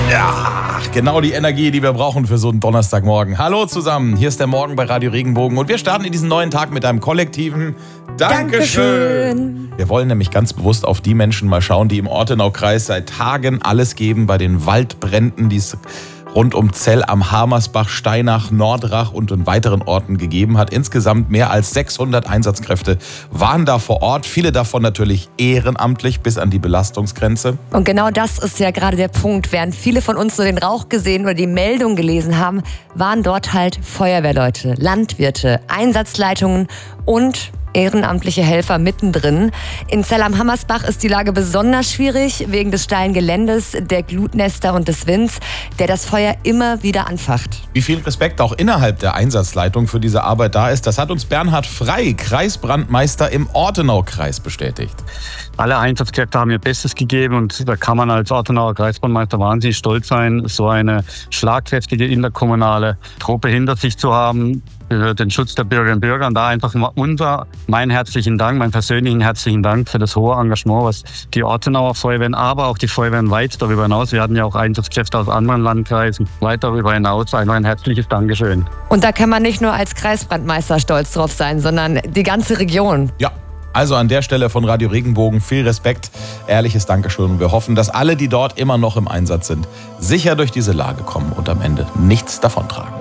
Ja, genau die Energie, die wir brauchen für so einen Donnerstagmorgen. Hallo zusammen, hier ist der Morgen bei Radio Regenbogen und wir starten in diesen neuen Tag mit einem kollektiven Dankeschön. Wir wollen nämlich ganz bewusst auf die Menschen mal schauen, die im Ortenaukreis seit Tagen alles geben bei den Waldbränden, die es rund um Zell am Hamersbach, Steinach, Nordrach und in weiteren Orten gegeben hat. Insgesamt mehr als 600 Einsatzkräfte waren da vor Ort. Viele davon natürlich ehrenamtlich bis an die Belastungsgrenze. Und genau das ist ja gerade der Punkt. Während viele von uns so den Rauch gesehen oder die Meldung gelesen haben, waren dort halt Feuerwehrleute, Landwirte, Einsatzleitungen und ehrenamtliche Helfer mittendrin. In Zell am Hamersbach ist die Lage besonders schwierig wegen des steilen Geländes, der Glutnester und des Winds, der das Feuer immer wieder anfacht. Wie viel Respekt auch innerhalb der Einsatzleitung für diese Arbeit da ist, das hat uns Bernhard Frey, Kreisbrandmeister im Ortenaukreis, bestätigt. Alle Einsatzkräfte haben ihr Bestes gegeben und da kann man als Ortenauer Kreisbrandmeister wahnsinnig stolz sein, so eine schlagkräftige interkommunale Truppe hinter sich zu haben, für den Schutz der Bürgerinnen und Bürger. Und da einfach meinen herzlichen Dank, meinen persönlichen herzlichen Dank für das hohe Engagement, was die Ortenauer Feuerwehren, aber auch die Feuerwehren weit darüber hinaus, wir hatten ja auch Einsatzkräfte aus anderen Landkreisen, weit darüber hinaus, einfach ein herzliches Dankeschön. Und da kann man nicht nur als Kreisbrandmeister stolz drauf sein, sondern die ganze Region. Ja. Also an der Stelle von Radio Regenbogen viel Respekt, ehrliches Dankeschön. Und wir hoffen, dass alle, die dort immer noch im Einsatz sind, sicher durch diese Lage kommen und am Ende nichts davontragen.